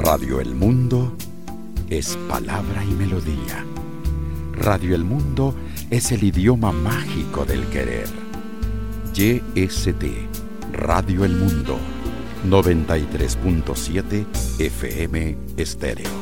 Radio El Mundo es palabra y melodía. Radio El Mundo es el idioma mágico del querer. YST, Radio El Mundo, 93.7 FM Estéreo.